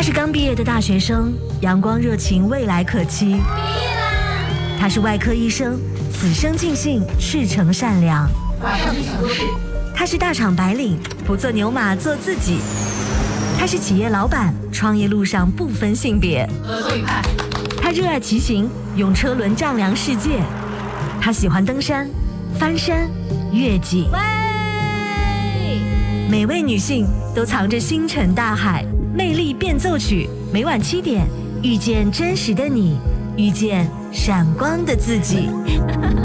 是刚毕业的大学生，阳光热情，未来可期。毕业啦！他是外科医生，此生尽兴，赤诚善良。 马上去小都市。 他是大厂白领，不做牛马，做自己。他是企业老板，创业路上不分性别。 合作愉快。 他热爱骑行，用车轮丈量世界。他喜欢登山、翻山、越岭。每位女性都藏着星辰大海，魅力变奏曲。每晚7点，遇见真实的你，遇见闪光的自己。